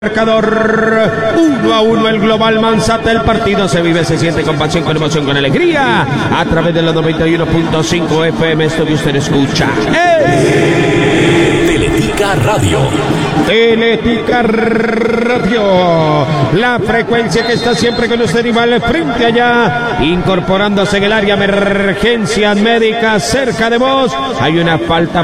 Marcador 1-1 el global Manzata. El partido se vive, se siente con pasión, con emoción, con alegría a través de los 91.5 FM. Esto que usted escucha es Teletica Radio. Teletica Radio, la frecuencia que está siempre con usted y vale frente allá, incorporándose en el área emergencias médicas cerca de vos. Hay una falta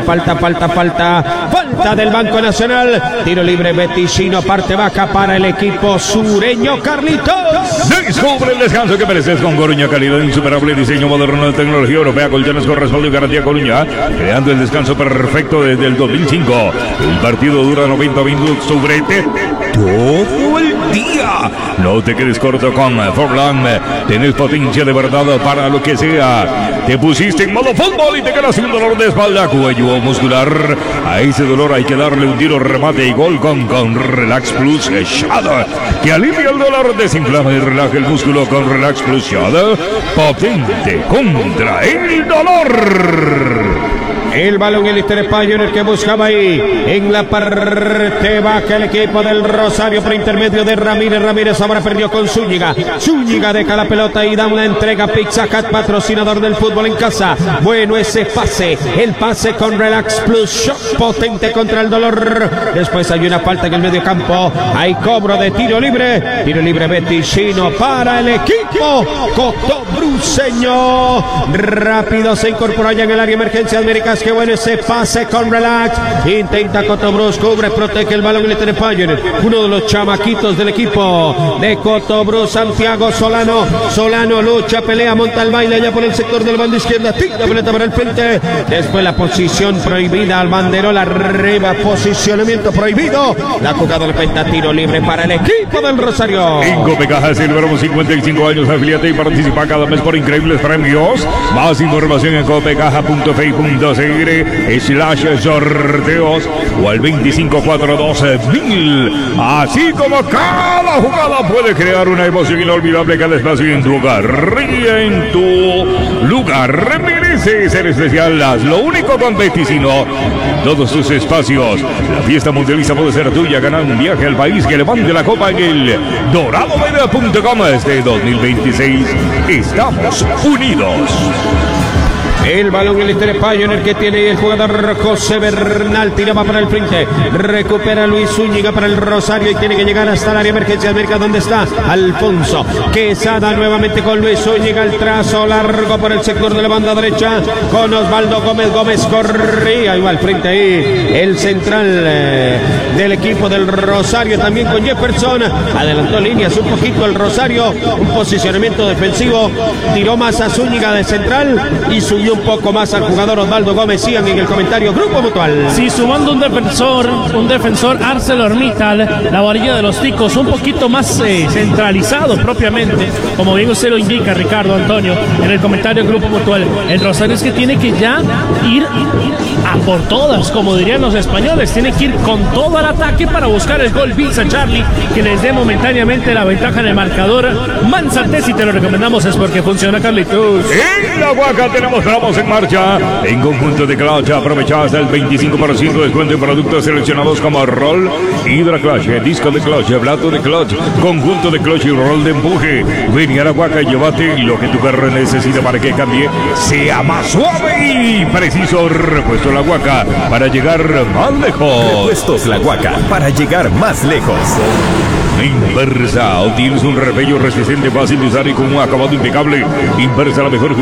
del Banco Nacional. Tiro libre Beticino, parte baja para el equipo sureño. Carlitos. Descubre el descanso que mereces con Coruña, calidad insuperable, diseño moderno de tecnología europea, colchones con respaldo y garantía Coruña, creando el descanso perfecto desde el 2005. El partido dura 90 minutos sobre todo el día. No te quedes corto con Forlán. Tenés potencia de verdad para lo que sea. Te pusiste en modo fútbol y te quedas sin dolor de espalda, cuello o muscular. A ese dolor hay que darle un tiro, remate y gol con Relax Plus Shadow, que alivia el dolor, desinflama y relaja el músculo con Relax Plus Shadow, potente contra el dolor. El balón el Pioneer que buscaba ahí en la parte baja el equipo del Rosario por intermedio de Ramírez ahora perdió con Zúñiga deja la pelota y da una entrega. Pizza Hut, patrocinador del fútbol en casa. Bueno ese pase, el pase con Relax Plus Shock, potente contra el dolor. Después hay una falta en el medio campo, hay cobro de tiro libre Beticino para el equipo cotobruceño. Rápido se incorpora ya en el área emergencia Américas. Qué bueno ese pase con Relax. Intenta Cotobruz, cubre, protege el balón el Pioneer. Uno de los chamaquitos del equipo de Cotobruz, Santiago Solano lucha, pelea, monta el baile allá por el sector de la banda izquierda. Tira pelota para el frente. Después la posición prohibida al banderola arriba, posicionamiento prohibido. La jugada del penta, tiro libre para el equipo del Rosario. En Copecaja celebramos 55 años. Afiliate y participa cada mes por increíbles premios. Más información en copecaja.fi.cr/sorteos o al 2542-1000. Así como cada jugada puede crear una emoción inolvidable, cada espacio en tu hogar y en tu lugar merece ser especial. Hazlo único con Beticino. Todos tus espacios. La fiesta mundialista puede ser tuya. Ganar un viaje al país que levante la copa en el doradomedia.com. Este 2026 estamos unidos. El balón el Pioneer que tiene el jugador José Bernal, tiraba para el frente, recupera Luis Zúñiga para el Rosario y tiene que llegar hasta el área emergencia América donde está Alfonso Quesada nuevamente con Luis Zúñiga, el trazo largo por el sector de la banda derecha con Osvaldo Gómez corría, igual frente ahí el central del equipo del Rosario también con Jefferson, adelantó líneas un poquito el Rosario, un posicionamiento defensivo, tiró más a Zúñiga de central y subió un poco más al jugador Osvaldo Gómez. Sigan en el comentario Grupo Mutual. Sí, sumando un defensor ArcelorMittal, la varilla de los ticos un poquito más centralizado propiamente, como bien usted lo indica, Ricardo Antonio, en el comentario Grupo Mutual. El Rosario es que tiene que ya ir a por todas, como dirían los españoles, tiene que ir con todo al ataque para buscar el gol Pizza Charlie, que les dé momentáneamente la ventaja en el marcador. Manzantes, si te lo recomendamos es porque funciona, Carlitos. En la Huaca tenemos tramos en marcha. En conjunto de Clutch aprovecha hasta el 25% de descuento en productos seleccionados como Roll, Hydra Clutch, disco de Clutch, plato de Clutch, conjunto de Clutch y Roll de empuje. Ven a la Huaca y llévate lo que tu carro necesita para que cambie, sea más suave y preciso. Repuesto La Huaca para llegar más lejos. Repuestos La Huaca para llegar más lejos. Inversa, obtienes un repello resistente, fácil de usar y con un acabado impecable. Inversa, la mejor